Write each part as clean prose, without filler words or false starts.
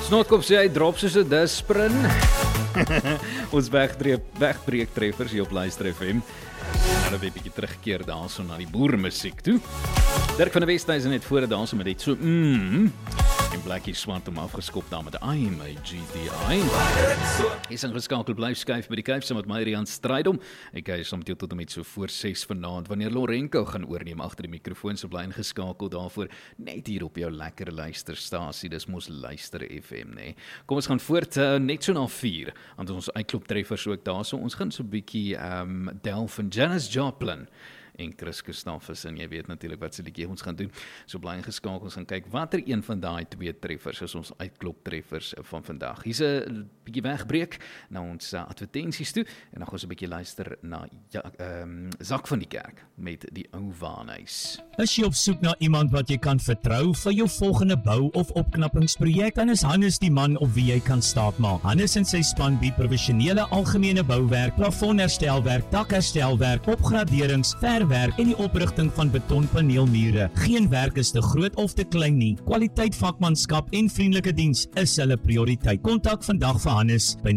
Snotkop sê hy drop soos 'n disprin. Ons wegbreektreffers hier op Luister FM. Nou 'n bietjie terugkeer daarso na die boermusiek toe. Dirk van die Westhuizen het voor daarso met dit so en Blackie Swart om afgeskop daar met I am a GTI. Is ingeskakel bly skuif by die kuif saam met my Rian Strydom. Ek is om tot en met so voor 6 vanaand wanneer Lorenko gaan oorneem agter die mikrofoon, so bly ingeskakel daarvoor net hier op jou lekker luisterstasie. Dis mos Luister FM, nee. Kom ons gaan voort net so na 4 aan ons uitkloptreffers ook daarso. Ons gaan so 'n bietjie delf in Janis Joplin en Chris Christoffers, en jy weet natuurlik wat se liedjie ons gaan doen. So bly ingeskakel, ons gaan kyk watter een van daai 2 treffers is ons uitkloptreffers van vandag. Hier's 'n bietjie wegbreek na ons advertensies toe en dan gaan ons 'n bietjie luister na Zak van die Kerk met die ou waanhuis. Is jy op soek na iemand wat jy kan vertrou vir jou volgende bou- of opknappingsprojek, dan is Hannes die man op wie jy kan staatmaak. Hannes en sy span bied professionele algemene bouwerk, plafonherstelwerk, dakherstelwerk, opgraderings, verwerk en die oprigting van betonpaneelmure. Geen werk is te groot of te klein nie. Kwaliteit vakmanskap en vriendelike diens is hulle prioriteit. Kontak vandag vir Hannes by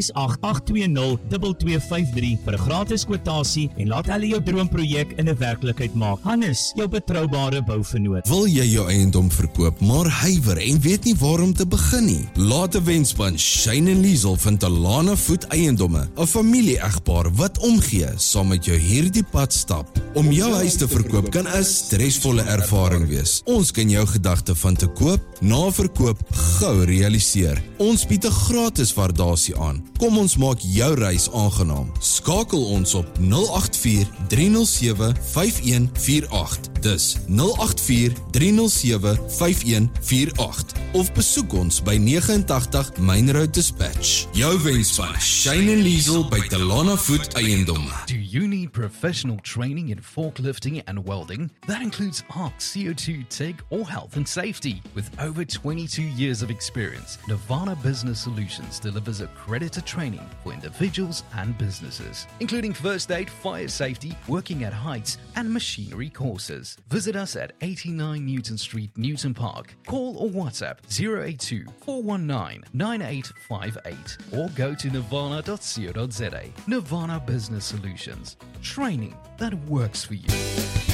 068-820-2253 vir 'n gratis kwotasie en laat hulle jou droomprojek in 'n werklikheid maak. Hannes, jou betroubare bouvernoot. Wil jy jou eiendom verkoop, maar huiwer en weet nie waar om te begin nie? Laat 'n wenspan Shane en Liesel van Talana Voet Eiendomme, 'n familie-egpaar wat omgee, saam met jou hierdie pad stap. Om jou huis te verkoop kan 'n stresvolle ervaring wees. Ons kan jou gedagte van te koop, na verkoop gou realiseer. Ons bied 'n gratis waardasie aan. Kom ons maak jou reis aangenaam. Skakel ons op 084-307-5148. Dis 084-307-5148. Of besoek ons by 89 Main Road Dispatch. Jou wenspan Shane en Liesel by Talana Voet Eiendom. Do you need professional training in forklifting and welding? That includes ARC, CO2, TIG, or health and safety. With over 22 years of experience, Nirvana Business Solutions delivers accredited training for individuals and businesses, including first aid, fire safety, working at heights, and machinery courses. Visit us at 89 Newton Street, Newton Park. Call or WhatsApp 082-419-9858 or go to nirvana.co.za. Nirvana Business Solutions. Training that works for you.